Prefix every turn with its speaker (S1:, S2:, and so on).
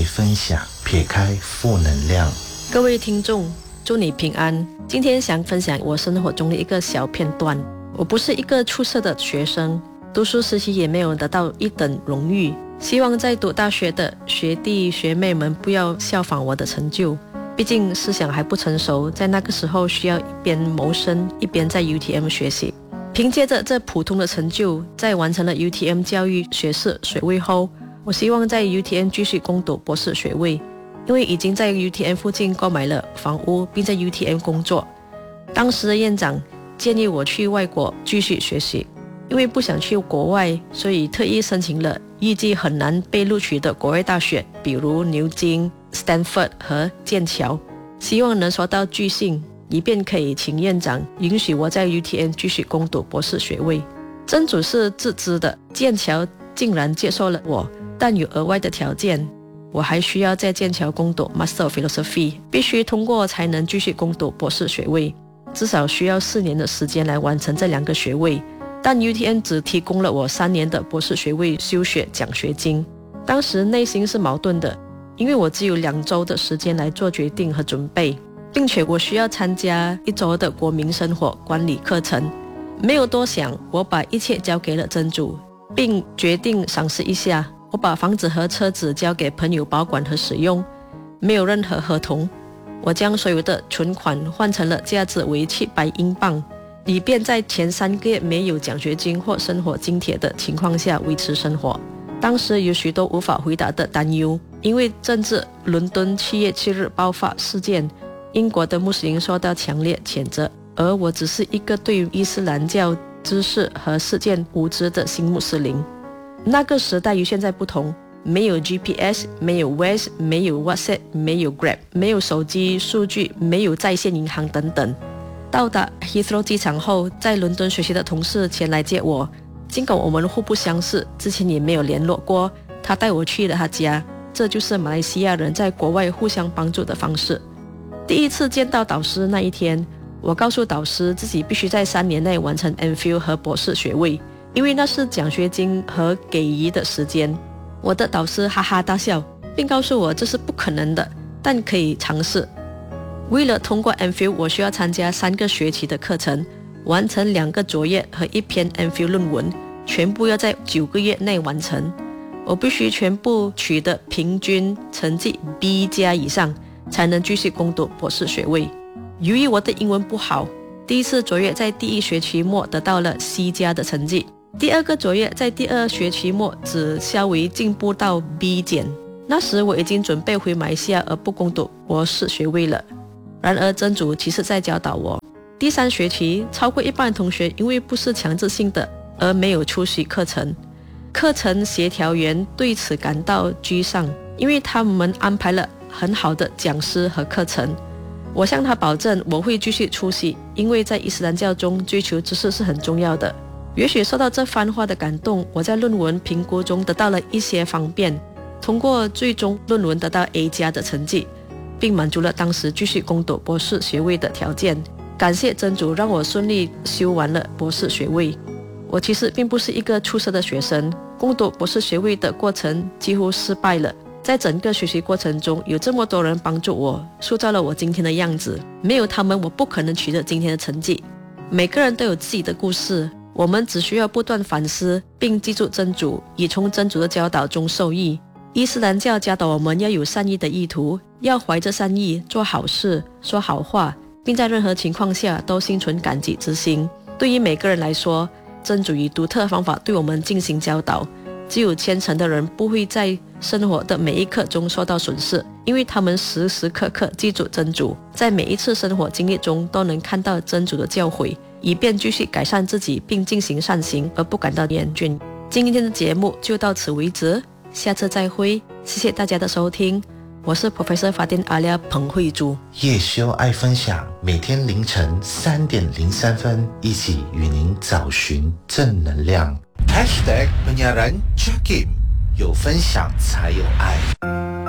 S1: 分享，撇开负能量。
S2: 各位听众，祝你平安。今天想分享我生活中的一个小片段。我不是一个出色的学生，读书时期也没有得到一等荣誉。希望在读大学的学弟学妹们不要效仿我的成就，毕竟思想还不成熟，在那个时候需要一边谋生，一边在 UTM 学习。凭借着这普通的成就，在完成了 UTM 教育学士学位后，我希望在 UTM 继续攻读博士学位，因为已经在 UTM 附近购买了房屋，并在 UTM 工作。当时的院长建议我去外国继续学习，因为不想去国外，所以特意申请了预计很难被录取的国外大学，比如牛津、Stanford 和剑桥，希望能收到拒信，以便可以请院长允许我在 UTM 继续攻读博士学位。真主是自知的，剑桥竟然接受了我，但有额外的条件，我还需要在剑桥攻读 Master of Philosophy， 必须通过才能继续攻读博士学位，至少需要4年的时间来完成这2个学位。但 UTM 只提供了我3年的博士学位修学奖学金。当时内心是矛盾的，因为我只有2周的时间来做决定和准备，并且我需要参加1周的国民生活管理课程。没有多想，我把一切交给了真主，并决定尝试一下。我把房子和车子交给朋友保管和使用，没有任何合同。我将所有的存款换成了价值为700英镑，以便在前3个月没有奖学金或生活津贴的情况下维持生活。当时有许多无法回答的担忧，因为政治伦敦7月7日爆发事件，英国的穆斯林受到强烈谴责，而我只是一个对伊斯兰教知识和事件无知的新穆斯林。那个时代与现在不同，没有 GPS， 没有 Waze， 没有 WhatsApp， 没有 Grab， 没有手机数据，没有在线银行等等。到达 Heathrow 机场后，在伦敦学习的同事前来接我，尽管我们互不相识，之前也没有联络过，他带我去了他家。这就是马来西亚人在国外互相帮助的方式。第一次见到导师那一天，我告诉导师自己必须在3年内完成 MPhil 和博士学位，因为那是奖学金和给予的时间。我的导师哈哈大笑，并告诉我这是不可能的，但可以尝试。为了通过 MPhil， 我需要参加3个学期的课程，完成2个作业和1篇 MPhil 论文，全部要在9个月内完成。我必须全部取得平均成绩 B+ 以上，才能继续攻读博士学位。由于我的英文不好，第一次作业在第1学期末得到了 C+ 的成绩，第2个作业在第2学期末只稍微进步到 B-。那时我已经准备回马来西亚而不攻读博士学位了。然而真主其实在教导我。第3学期，超过一半同学因为不是强制性的而没有出席课程。课程协调员对此感到沮丧，因为他们安排了很好的讲师和课程。我向他保证我会继续出席，因为在伊斯兰教中追求知识是很重要的。也许受到这番话的感动，我在论文评估中得到了一些方便，通过最终论文得到 A+ 的成绩，并满足了当时继续攻读博士学位的条件。感谢真主让我顺利修完了博士学位。我其实并不是一个出色的学生，攻读博士学位的过程几乎失败了。在整个学习过程中，有这么多人帮助我，塑造了我今天的样子。没有他们，我不可能取得今天的成绩。每个人都有自己的故事，我们只需要不断反思，并记住真主，以从真主的教导中受益。伊斯兰教教导我们要有善意的意图，要怀着善意做好事，说好话，并在任何情况下都心存感激之心。对于每个人来说，真主以独特的方法对我们进行教导。只有虔诚的人不会在生活的每一刻中受到损失，因为他们时时刻刻记住真主，在每一次生活经历中都能看到真主的教诲，以便继续改善自己并进行善行而不感到厌倦。今天的节目就到此为止，下次再会。谢谢大家的收听，我是 Professor Fadin Alia 彭慧珠。
S1: 夜修爱分享，每天凌晨3点03分，一起与您找寻正能量。#penyiaran Jakim，有分享才有爱。